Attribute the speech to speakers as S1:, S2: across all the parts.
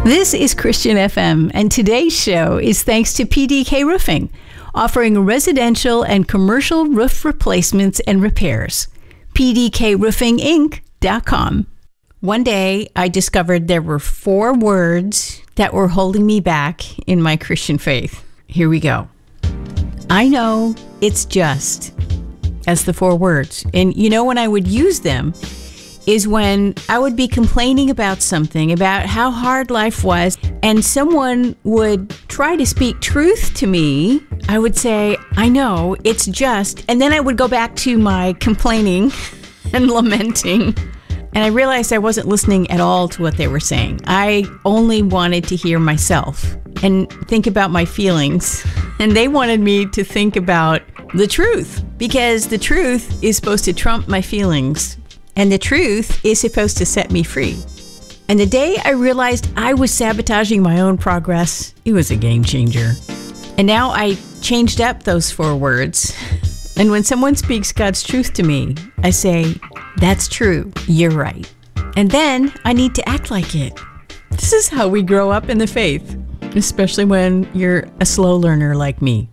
S1: This is Christian FM, and today's show is thanks to PDK Roofing, offering residential and commercial roof replacements and repairs. PDKRoofingInc.com. One day, I discovered there were 4 words that were holding me back in my Christian faith. Here we go. I know it's just, as the 4 words. And you know, when I would use them is when I would be complaining about something, about how hard life was, and someone would try to speak truth to me. I would say, I know, it's just, and then I would go back to my complaining and lamenting. And I realized I wasn't listening at all to what they were saying. I only wanted to hear myself and think about my feelings. And they wanted me to think about the truth, because the truth is supposed to trump my feelings. And the truth is supposed to set me free. And the day I realized I was sabotaging my own progress, it was a game changer. And now I changed up those 4 words. And when someone speaks God's truth to me, I say, that's true, you're right. And then I need to act like it. This is how we grow up in the faith, especially when you're a slow learner like me.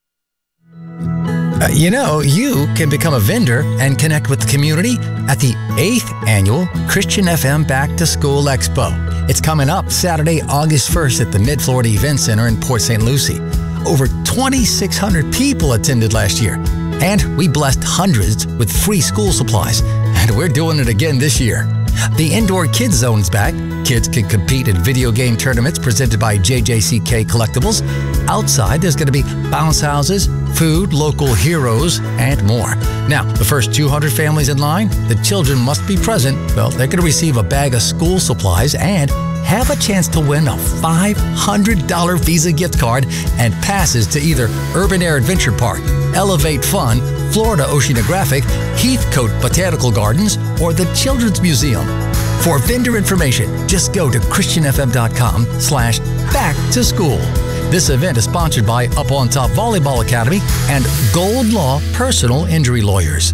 S2: You can become a vendor and connect with the community at the 8th Annual Christian FM Back to School Expo. It's coming up Saturday, August 1st at the Mid-Florida Event Center in Port St. Lucie. Over 2,600 people attended last year, and we blessed hundreds with free school supplies, and we're doing it again this year. The Indoor Kids Zone is back. Kids can compete in video game tournaments presented by JJCK Collectibles. Outside, there's going to be bounce houses, food, local heroes, and more. Now, the first 200 families in line, the children must be present. Well, they're going to receive a bag of school supplies and have a chance to win a $500 Visa gift card and passes to either Urban Air Adventure Park, Elevate Fun, Florida Oceanographic, Heathcote Botanical Gardens, or the Children's Museum. For vendor information, just go to christianfm.com/back-to-school. This event is sponsored by Up on Top Volleyball Academy and Gold Law Personal Injury Lawyers.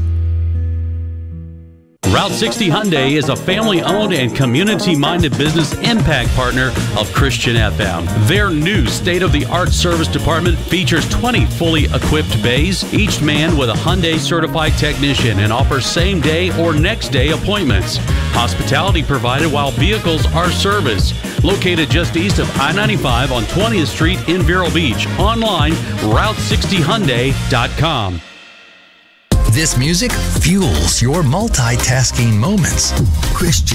S3: Route 60 Hyundai is a family-owned and community-minded business impact partner of Christian FM. Their new state-of-the-art service department features 20 fully equipped bays, each manned with a Hyundai certified technician, and offers same-day or next-day appointments. Hospitality provided while vehicles are serviced. Located just east of I-95 on 20th Street in Vero Beach. Online, Route60Hyundai.com.
S2: This music fuels your multitasking moments. Christian